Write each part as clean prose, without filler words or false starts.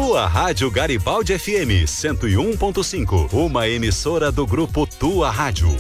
Tua Rádio Garibaldi FM 101.5, uma emissora do grupo Tua Rádio.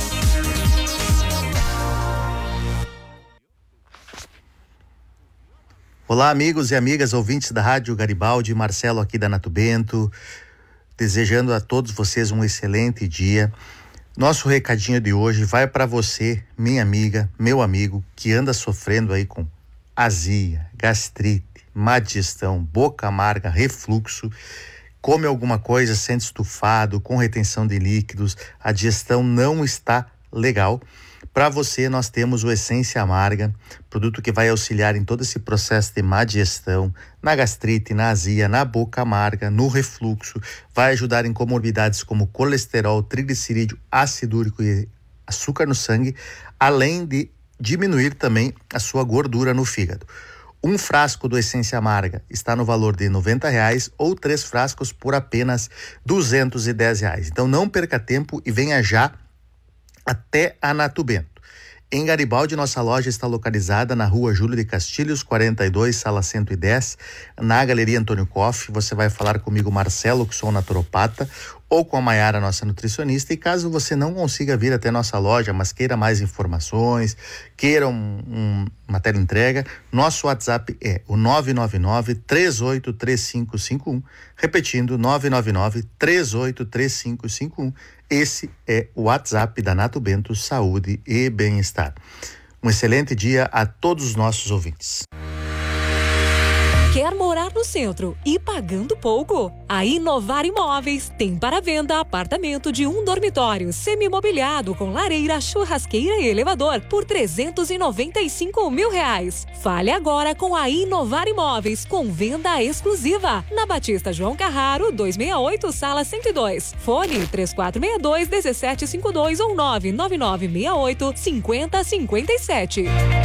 Olá, amigos e amigas ouvintes da Rádio Garibaldi, Marcelo aqui da Nato Bento, desejando a todos vocês um excelente dia. Nosso recadinho de hoje vai para você, minha amiga, meu amigo, que anda sofrendo aí com azia, gastrite, má digestão, boca amarga, refluxo, come alguma coisa, sente estufado, com retenção de líquidos, a digestão não está legal. Para você, nós temos o Essência Amarga, produto que vai auxiliar em todo esse processo de má digestão, na gastrite, na azia, na boca amarga, no refluxo, vai ajudar em comorbidades como colesterol, triglicerídeo, ácido úrico e açúcar no sangue, além de diminuir também a sua gordura no fígado. Um frasco do Essência Amarga está no valor de R$90 ou 3 frascos por apenas R$210. Então não perca tempo e venha já até a Nato Bento. Em Garibaldi, nossa loja está localizada na rua Júlio de Castilhos, 42, sala 110, na Galeria Antônio Koff. Você vai falar comigo, Marcelo, que sou naturopata, ou com a Maiara, nossa nutricionista. E caso você não consiga vir até nossa loja, mas queira mais informações, queira uma teleentrega, nosso WhatsApp é o 999-383551, repetindo, 999-383551. Esse é o WhatsApp da Nato Bento Saúde e Bem-Estar. Um excelente dia a todos os nossos ouvintes. Quer morar no centro e pagando pouco? A Inovar Imóveis tem para venda apartamento de 1 dormitório semi-mobiliado com lareira, churrasqueira e elevador por R$395 mil. Fale agora com a Inovar Imóveis com venda exclusiva na Batista João Carraro 268, sala 102. Fone 3462-1752 ou 99968-5057.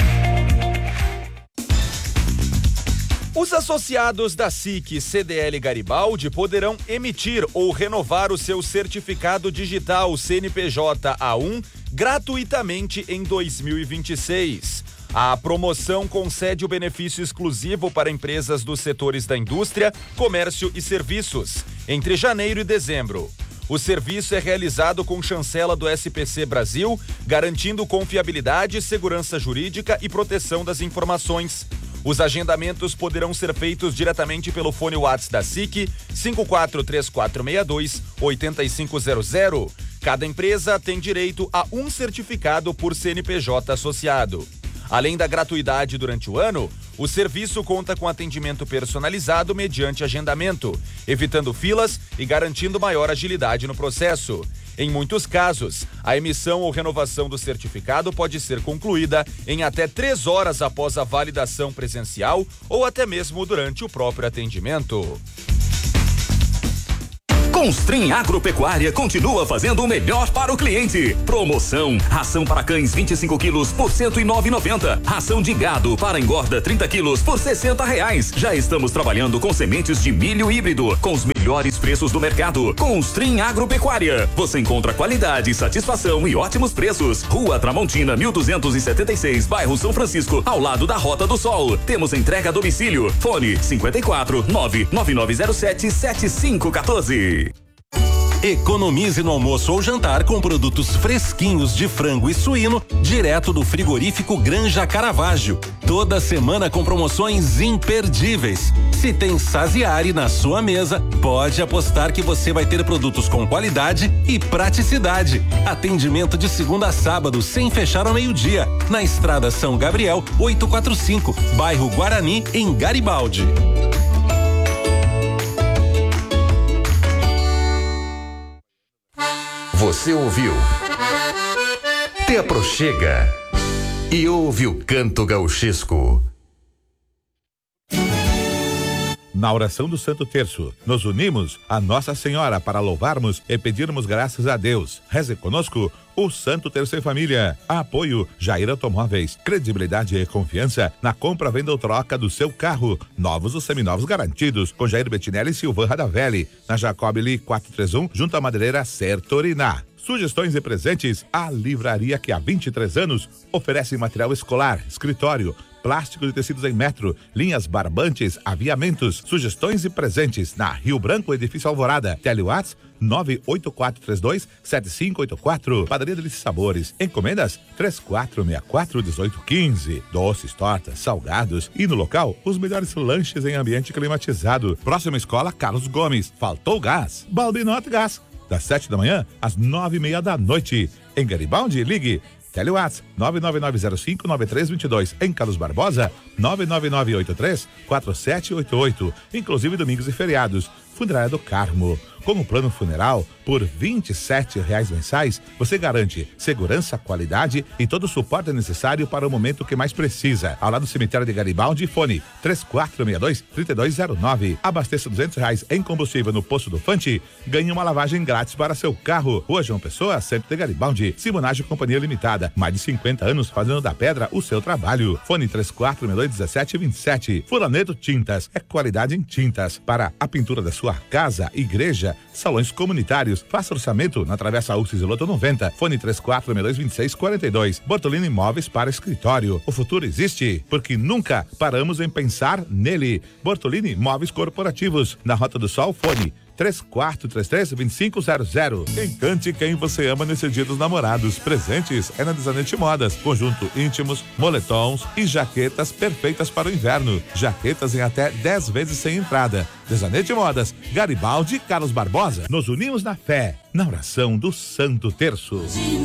Os associados da SIC CDL Garibaldi poderão emitir ou renovar o seu certificado digital CNPJ A1 gratuitamente em 2026. A promoção concede o benefício exclusivo para empresas dos setores da indústria, comércio e serviços, entre janeiro e dezembro. O serviço é realizado com chancela do SPC Brasil, garantindo confiabilidade, segurança jurídica e proteção das informações. Os agendamentos poderão ser feitos diretamente pelo fone WhatsApp da SIC 543462-8500. Cada empresa tem direito a um certificado por CNPJ associado. Além da gratuidade durante o ano, o serviço conta com atendimento personalizado mediante agendamento, evitando filas e garantindo maior agilidade no processo. Em muitos casos, a emissão ou renovação do certificado pode ser concluída em até 3 horas após a validação presencial ou até mesmo durante o próprio atendimento. Constrim Agropecuária continua fazendo o melhor para o cliente. Promoção: ração para cães 25 quilos por R$109,90. Ração de gado para engorda 30 quilos por R$60. Já estamos trabalhando com sementes de milho híbrido com os melhores preços do mercado. Constrim Agropecuária. Você encontra qualidade, satisfação e ótimos preços. Rua Tramontina, 1276, bairro São Francisco, ao lado da Rota do Sol. Temos entrega a domicílio. Fone 54 99907 7514. Economize no almoço ou jantar com produtos fresquinhos de frango e suíno direto do frigorífico Granja Caravaggio. Toda semana com promoções imperdíveis. Se tem Saziari na sua mesa, pode apostar que você vai ter produtos com qualidade e praticidade. Atendimento de segunda a sábado, sem fechar ao meio-dia, na Estrada São Gabriel 845, bairro Guarani, em Garibaldi. Você ouviu? Te aproxega e ouve o canto gauchesco. Na oração do Santo Terço, nos unimos a Nossa Senhora para louvarmos e pedirmos graças a Deus. Reze conosco o Santo Terço e Família. Apoio Jair Automóveis. Credibilidade e confiança na compra, venda ou troca do seu carro. Novos ou seminovos garantidos. Com Jair Bettinelli e Silvan Radavelli. Na Jacob Lee 431, junto à Madeireira Sertoriná. Sugestões e presentes, a livraria que há 23 anos oferece material escolar, escritório, plástico de tecidos em metro, linhas barbantes, aviamentos, sugestões e presentes na Rio Branco, Edifício Alvorada. Telewatts 98432-7584. Padaria Delícia Sabores. Encomendas 3464-1815. Doces, tortas, salgados e no local os melhores lanches em ambiente climatizado. Próxima escola Carlos Gomes. Faltou gás? Balbinote Gás. Das 7 da manhã às 9:30 da noite. Em Garibaldi, ligue Telewatts 99905-9322. Em Carlos Barbosa 99983-4788. Inclusive domingos e feriados. Funerária do Carmo. Com o plano funeral, por R$27 mensais, você garante segurança, qualidade e todo o suporte necessário para o momento que mais precisa. Ao lado do cemitério de Garibaldi, fone 3462-3209. Abasteça R$200 em combustível no posto do Fante, ganhe uma lavagem grátis para seu carro. Rua João Pessoa, centro de Garibaldi. Simonagem Companhia Limitada. Mais de 50 anos fazendo da pedra o seu trabalho. Fone 3462-1727. Furaneto Tintas. É qualidade em tintas para a pintura da sua casa, igreja, salões comunitários. Faça orçamento na Travessa Uxis e Loto 90. Fone 3462-2642. Bortolini Imóveis para escritório. O futuro existe porque nunca paramos em pensar nele. Bortolini Imóveis Corporativos. Na Rota do Sol, fone 3433-2500. Encante quem você ama nesse dia dos namorados. Presentes é na Desanete Modas. Conjunto íntimos, moletons e jaquetas perfeitas para o inverno. Jaquetas em até 10 vezes sem entrada. Desanete Modas, Garibaldi e Carlos Barbosa. Nos unimos na fé, na oração do Santo Terço.